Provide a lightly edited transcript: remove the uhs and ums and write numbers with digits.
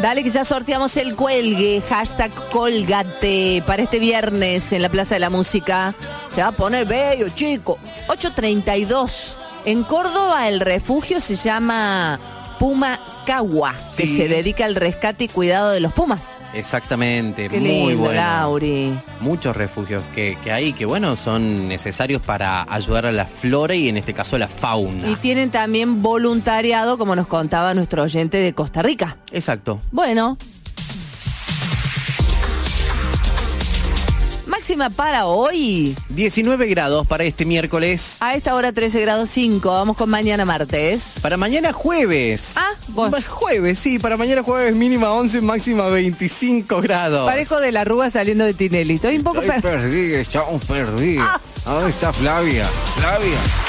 Dale que ya sorteamos el cuelgue, hashtag Colgate, para este viernes en la Plaza de la Música. Se va a poner bello, chico. 8:32. En Córdoba el refugio se llama Puma Cagua, Sí. que se dedica al rescate y cuidado de los pumas. Exactamente, Qué muy lindo, bueno. Lauri. Muchos refugios que hay que, bueno, son necesarios para ayudar a la flora y en este caso a la fauna. Y tienen también voluntariado, como nos contaba nuestro oyente de Costa Rica. Exacto. Bueno. Máxima para hoy. 19 grados para este miércoles. A esta hora 13 grados 5. Vamos con mañana martes. Para mañana jueves. Ah, bueno. Jueves, sí. Para mañana jueves mínima 11, máxima 25 grados. Parejo de la Rúa saliendo de Tinelli. Estoy un poco Estamos perdidos. ¿Dónde está Flavia? Flavia.